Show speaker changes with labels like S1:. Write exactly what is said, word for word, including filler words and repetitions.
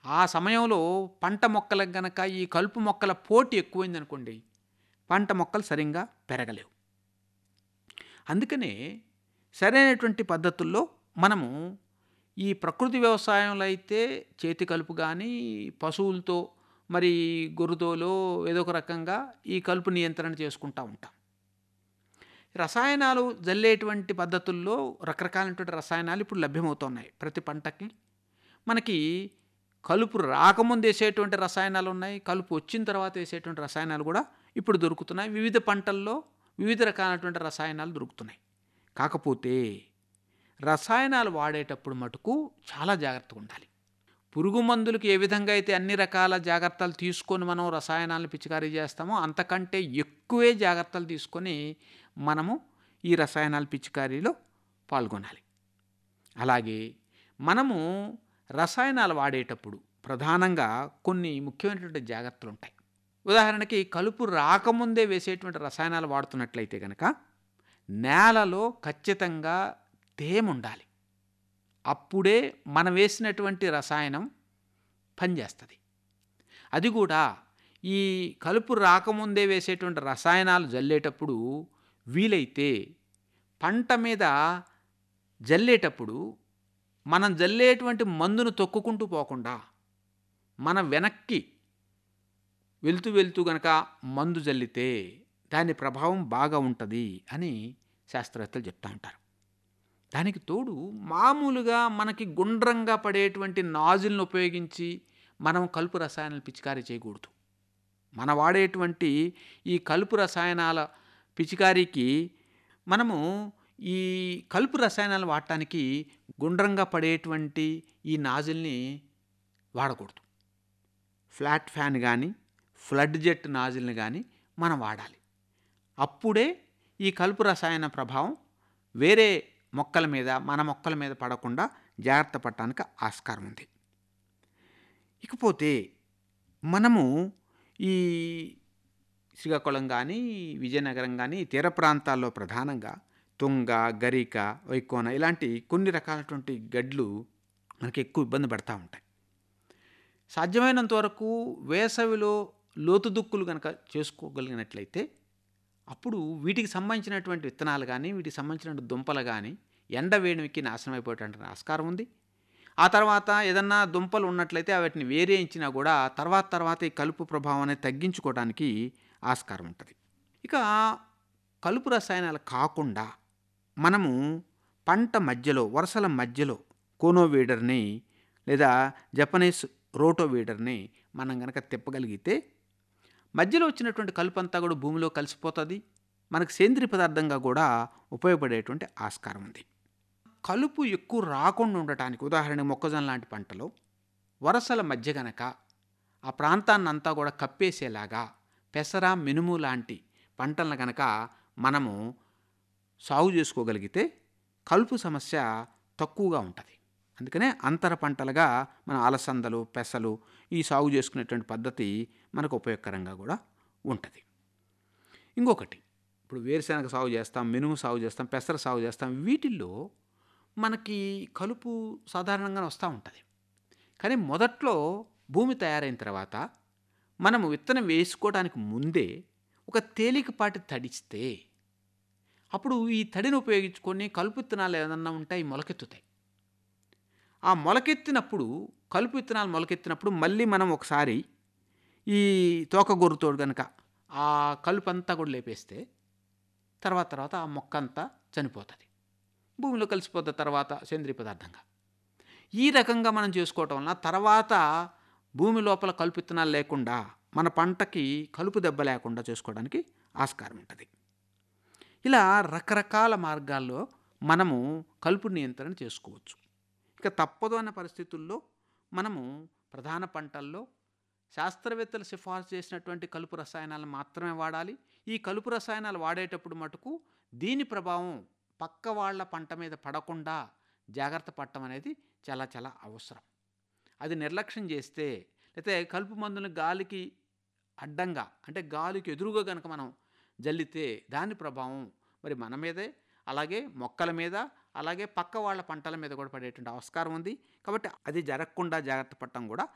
S1: ఆ సమయంలో పంట మొక్కలకు గనక ఈ కలుపు మొక్కల పోటీ ఎక్కువైందనుకోండి, పంట మొక్కలు సరిగ్గా పెరగలేవు. అందుకనే సరైనటువంటి పద్ధతుల్లో మనము ఈ ప్రకృతి వ్యవసాయంలో అయితే చేతి కలుపు కానీ, పశువులతో మరి గొర్రుతోలో ఏదో ఒక రకంగా ఈ కలుపు నియంత్రణ చేసుకుంటూ ఉంటాం. రసాయనాలు జల్లేటువంటి పద్ధతుల్లో రకరకాలైనటువంటి రసాయనాలు ఇప్పుడు లభ్యమవుతున్నాయి. ప్రతి పంటకి మనకి కలుపు రాకముందు వేసేటువంటి రసాయనాలు ఉన్నాయి, కలుపు వచ్చిన తర్వాత వేసేటువంటి రసాయనాలు కూడా ఇప్పుడు దొరుకుతున్నాయి. వివిధ పంటల్లో వివిధ రకాలైనటువంటి రసాయనాలు దొరుకుతున్నాయి. కాకపోతే రసాయనాలు వాడేటప్పుడు మటుకు చాలా జాగ్రత్తగా ఉండాలి. పురుగు మందులకు ఏ విధంగా అయితే అన్ని రకాల జాగ్రత్తలు తీసుకొని మనం రసాయనాలను పిచికారీ చేస్తామో, అంతకంటే ఎక్కువే జాగ్రత్తలు తీసుకొని మనము ఈ రసాయనాల పిచికారీలో పాల్గొనాలి. అలాగే మనము రసాయనాలు వాడేటప్పుడు ప్రధానంగా కొన్ని ముఖ్యమైనటువంటి జాగ్రత్తలు ఉంటాయి. ఉదాహరణకి కలుపు రాకముందే వేసేటువంటి రసాయనాలు వాడుతున్నట్లయితే కనుక నేలలో ఖచ్చితంగా తేమ ఉండాలి. అప్పుడే మనం వేసినటువంటి రసాయనం పనిచేస్తుంది. అది కూడా ఈ కలుపు రాకముందే వేసేటువంటి రసాయనాలు జల్లేటప్పుడు వీలైతే పంట మీద జల్లేటప్పుడు మనం జల్లేటువంటి మందును తొక్కుకుంటూ పోకుండా మన వెనక్కి వెళ్తూ వెళ్తూ గనక మందు జల్లితే దాని ప్రభావం బాగా ఉంటుంది అని శాస్త్రవేత్తలు చెప్తూ ఉంటారు. దానికి తోడు మామూలుగా మనకి గుండ్రంగా పడేటువంటి నాజిల్ను ఉపయోగించి మనం కలుపు రసాయనాలు పిచికారీ చేయకూడదు. మన వాడేటువంటి ఈ కలుపు రసాయనాల పిచికారీకి మనము ఈ కలుపు రసాయనాలు వాడటానికి గుండ్రంగా పడేటువంటి ఈ నాజిల్ని వాడకూడదు. ఫ్లాట్ ఫ్యాన్ కానీ ఫ్లడ్ జెట్ నాజిల్ని కానీ మనం వాడాలి. అప్పుడే ఈ కలుపు రసాయన ప్రభావం వేరే మొక్కల మీద మన మొక్కల మీద పడకుండా జాగ్రత్త పడటానికి ఆస్కారం ఉంది. ఇకపోతే మనము ఈ శ్రీకాకుళం కానీ విజయనగరం కానీ తీర ప్రాంతాల్లో ప్రధానంగా తుంగ, గరిక, వైకోన ఇలాంటి కొన్ని రకాలటువంటి గడ్లు మనకి ఎక్కువ ఇబ్బంది పడతా ఉంటాయి. సాధ్యమైనంత వరకు వేసవిలో లోతు దుక్కులు కనుక చేసుకోగలిగినట్లయితే అప్పుడు వీటికి సంబంధించినటువంటి విత్తనాలు కానీ వీటికి సంబంధించిన దుంపలు కానీ ఎండ వేడికి నాశనం అయిపోయేటువంటి ఆస్కారం ఉంది. ఆ తర్వాత ఏదన్నా దుంపలు ఉన్నట్లయితే వాటిని వేరేయించినా కూడా తర్వాత తర్వాత ఈ కలుపు ప్రభావాన్ని తగ్గించుకోవడానికి ఆస్కారం ఉంటుంది. ఇక కలుపు రసాయనాలు కాకుండా మనము పంట మధ్యలో వరుసల మధ్యలో కోనోవీడర్ని లేదా జపనీస్ రోటోవీడర్ని మనం కనుక తిప్పగలిగితే మధ్యలో వచ్చినటువంటి కలుపు అంతా కూడా భూమిలో కలిసిపోతుంది. మనకు సేంద్రియ పదార్థంగా కూడా ఉపయోగపడేటువంటి ఆస్కారం ఉంది. కలుపు ఎక్కువ రాకుండా ఉండటానికి ఉదాహరణ మొక్కజొన్న లాంటి పంటలో వరసల మధ్య గనక ఆ ప్రాంతాన్ని అంతా కూడా కప్పేసేలాగా పెసర, మినుము లాంటి పంటలను కనుక మనము సాగు చేసుకోగలిగితే కలుపు సమస్య తక్కువగా ఉంటుంది. అందుకనే అంతర పంటలుగా మన అలసందలు, పెసలు ఈ సాగు చేసుకునేటువంటి పద్ధతి మనకు ఉపయోగకరంగా కూడా ఉంటుంది. ఇంకొకటి, ఇప్పుడు వేరుశెనగ సాగు చేస్తాం, మినుము సాగు చేస్తాం, పెసర సాగు చేస్తాం. వీటిల్లో మనకి కలుపు సాధారణంగా వస్తూ ఉంటుంది. కానీ మొదట్లో భూమి తయారైన తర్వాత మనము విత్తనం వేసుకోవడానికి ముందే ఒక తేలికపాటి తడిస్తే అప్పుడు ఈ తడిని ఉపయోగించుకొని కలుపు విత్తనాలు ఏదన్నా ఉంటాయి మొలకెత్తుతాయి. ఆ మొలకెత్తినప్పుడు కలుపు విత్తనాలు మొలకెత్తినప్పుడు మళ్ళీ మనం ఒకసారి ఈ తోకగొర్రుతో కనుక ఆ కలుపు అంతా కూడా లేపేస్తే తర్వాత తర్వాత ఆ మొక్క అంతా చనిపోతుంది, భూమిలో కలిసిపోతుంది తర్వాత సేంద్రియ పదార్థంగా. ఈ రకంగా మనం చేసుకోవటం వలన తర్వాత భూమి లోపల కలుపు విత్తనాలు లేకుండా మన పంటకి కలుపు దెబ్బ లేకుండా చేసుకోవడానికి ఆస్కారం ఉంటుంది. ఇలా రకరకాల మార్గాల్లో మనము కలుపు నియంత్రణ చేసుకోవచ్చు. ఇక తప్పదు అన్న పరిస్థితుల్లో మనము ప్రధాన పంటల్లో శాస్త్రవేత్తలు సిఫార్సు చేసినటువంటి కలుపు రసాయనాలను మాత్రమే వాడాలి. ఈ కలుపు రసాయనాలు వాడేటప్పుడు మటుకు దీని ప్రభావం పక్క వాళ్ళ పంట మీద పడకుండా జాగ్రత్త పడటం అనేది చాలా చాలా అవసరం. అది నిర్లక్ష్యం చేస్తే లేకపోతే కలుపు మందులను గాలికి అడ్డంగా అంటే గాలికి ఎదురుగా కనుక మనం జల్లితే దాని ప్రభావం మరి మన మీదే అలాగే మొక్కల మీద అలాగే పక్క వాళ్ళ పంటల మీద కూడా పడేటువంటి ఆస్కారం ఉంది. కాబట్టి అది జరగకుండా జాగ్రత్త పడటం కూడా